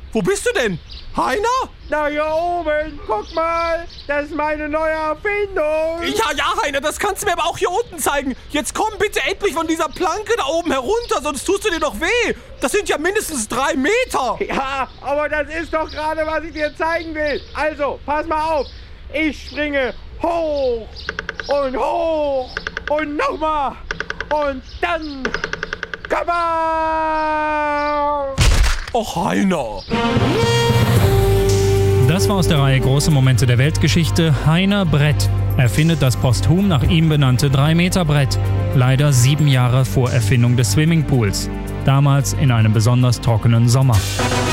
Wo bist du denn? Heiner? Na, hier oben, guck mal, das ist meine neue Erfindung. Ja, Heiner, das kannst du mir aber auch hier unten zeigen. Jetzt komm bitte endlich von dieser Planke da oben herunter, sonst tust du dir doch weh. Das sind ja mindestens 3 Meter. Ja, aber das ist doch gerade, was ich dir zeigen will. Also, pass mal auf. Ich springe hoch und nochmal und dann... Kabam! Och, Heiner. Das war aus der Reihe Große Momente der Weltgeschichte Heiner Brett. Erfindet das posthum nach ihm benannte 3-Meter-Brett. Leider 7 Jahre vor Erfindung des Swimmingpools. Damals in einem besonders trockenen Sommer.